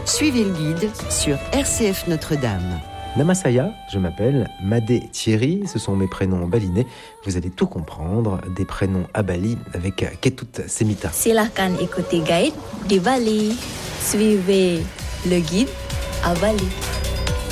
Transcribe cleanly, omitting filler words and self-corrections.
Suivez le guide sur RCF Notre-Dame. Namasaya, je m'appelle Madé Thierry, ce sont mes prénoms balinais. Vous allez tout comprendre, des prénoms à Bali avec Ketut Semita. Silakan ikuti guide di Bali. Suivez le guide à Bali.